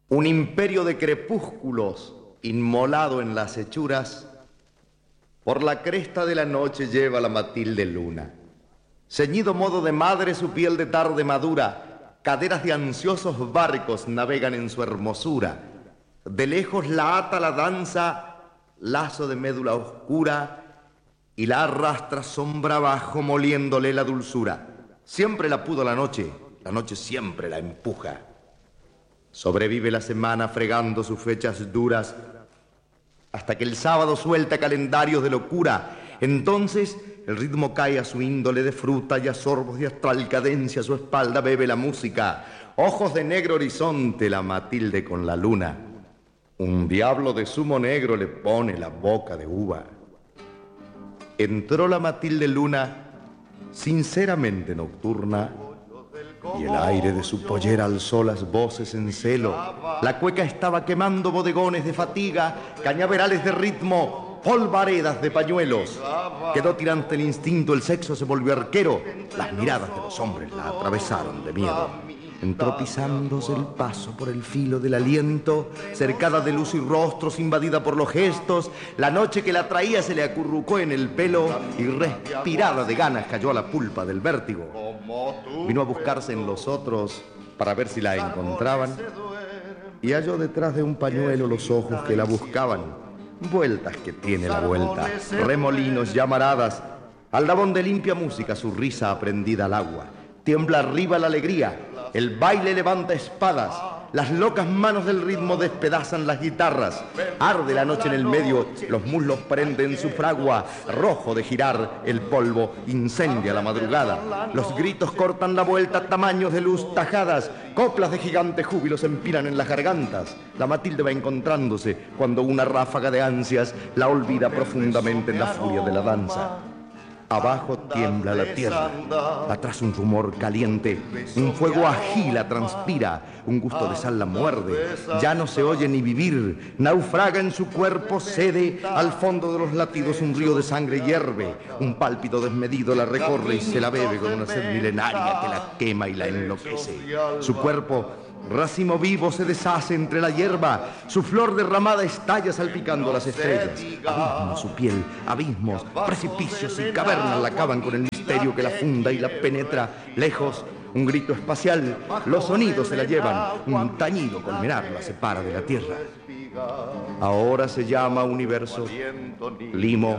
Un imperio de crepúsculos inmolado en las hechuras, por la cresta de la noche lleva la Matilde luna. Ceñido modo de madre su piel de tarde madura, caderas de ansiosos barcos navegan en su hermosura. De lejos la ata la danza, lazo de médula oscura, y la arrastra sombra abajo moliéndole la dulzura. Siempre la pudo la noche siempre la empuja. Sobrevive la semana fregando sus fechas duras, hasta que el sábado suelta calendarios de locura. Entonces el ritmo cae a su índole de fruta y a sorbos de astral cadencia a su espalda bebe la música. Ojos de negro horizonte la Matilde con la luna. Un diablo de zumo negro le pone la boca de uva. Entró la Matilde luna sinceramente nocturna, y el aire de su pollera alzó las voces en celo. La cueca estaba quemando bodegones de fatiga, cañaverales de ritmo, polvaredas de pañuelos. Quedó tirante el instinto, el sexo se volvió arquero. Las miradas de los hombres la atravesaron de miedo. Entró pisándose el paso por el filo del aliento, cercada de luz y rostros, invadida por los gestos. La noche que la traía se le acurrucó en el pelo y respirada de ganas cayó a la pulpa del vértigo. Vino a buscarse en los otros para ver si la encontraban y halló detrás de un pañuelo los ojos que la buscaban. Vueltas que tiene la vuelta, remolinos, llamaradas, aldabón de limpia música, su risa aprendida al agua. Tiembla arriba la alegría, el baile levanta espadas, las locas manos del ritmo despedazan las guitarras. Arde la noche en el medio, los muslos prenden su fragua. Rojo de girar, el polvo incendia la madrugada. Los gritos cortan la vuelta, tamaños de luz tajadas. Coplas de gigante júbilo se empinan en las gargantas. La Matilde va encontrándose cuando una ráfaga de ansias la olvida profundamente en la furia de la danza. Abajo tiembla la tierra, atrás un rumor caliente, un fuego agila transpira, un gusto de sal la muerde, ya no se oye ni vivir, naufraga en su cuerpo, cede, al fondo de los latidos un río de sangre hierve, un pálpito desmedido la recorre y se la bebe con una sed milenaria que la quema y la enloquece. Su cuerpo, racimo vivo, se deshace entre la hierba, su flor derramada estalla salpicando las estrellas. Abismos su piel, abismos, precipicios y cavernas la acaban con el misterio que la funda y la penetra. Lejos, un grito espacial, los sonidos se la llevan, un tañido colmenar la separa de la tierra. Ahora se llama universo, limo,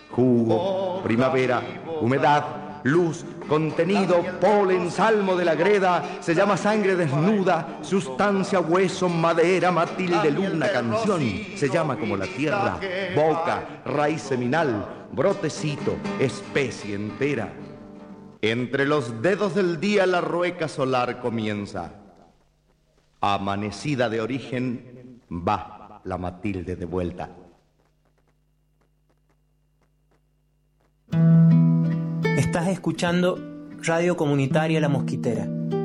jugo, primavera, humedad, luz, contenido, polen, salmo de la greda, se llama sangre desnuda, sustancia, hueso, madera, Matilde luna, canción, se llama como la tierra, boca, raíz seminal, brotecito, especie entera. Entre los dedos del día la rueca solar comienza. Amanecida de origen, va la Matilde de vuelta. Estás escuchando Radio Comunitaria La Mosquitera,